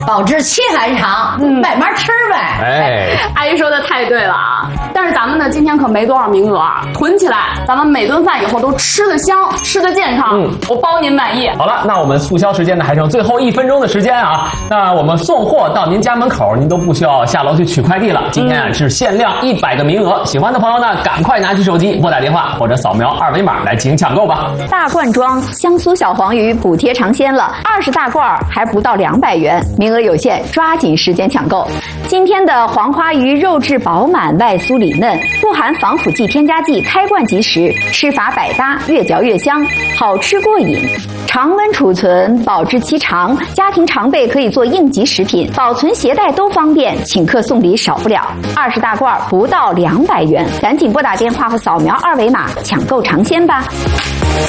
保质期还长，慢慢吃呗。 哎， 阿姨说的太对了啊！但是咱们呢，今天可没多少名额啊，囤起来，咱们每顿饭以后都吃得香，吃得健康，我包您满意。 好了，那我们促销时间呢还剩最后1分钟的时间啊，那我们送货到您家门口，您都不需要下楼去取快递了。今天啊是限量100个名额，喜欢的朋友呢赶快拿起手机拨打电话或者扫描2维码来进行抢购吧。 大罐装香酥小黄鱼补贴尝鲜了，20大罐还不到200元，名额有限，抓紧时间抢购。今天的黄花鱼肉质饱满，外酥里嫩，不含防腐剂、添加剂，开罐即食，吃法百搭，越嚼越香，好吃过瘾。常温储存，保质期长，家庭常备可以做应急食品，保存携带都方便，请客送礼少不了。20大罐不到200元，赶紧拨打电话或扫描2维码抢购尝鲜吧。